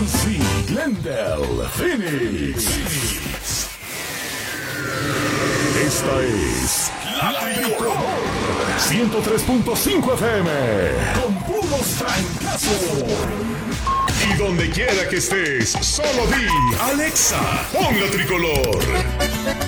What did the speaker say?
Nancy, Glendale, Phoenix. Esta es La Tricolor 103.5 FM con puros trancazos. Y donde quiera que estés, solo di Alexa, pon La Tricolor.